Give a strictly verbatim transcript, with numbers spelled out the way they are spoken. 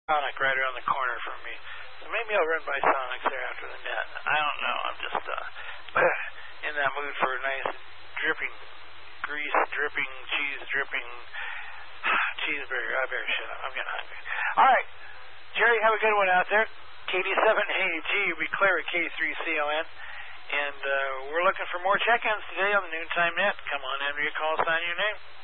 Sonic right around the corner from me. So maybe I'll run by Sonic's there after the net. I don't know. I'm just uh, in that mood for a nice dripping, grease dripping, cheese dripping cheeseburger. I better shut up. I'm getting hungry. All right. Jerry, have a good one out there. K D seven A G, we clear at K three C O N. And uh, we're looking for more check-ins today on the Noontime Net. Come on, enter your call, sign your name.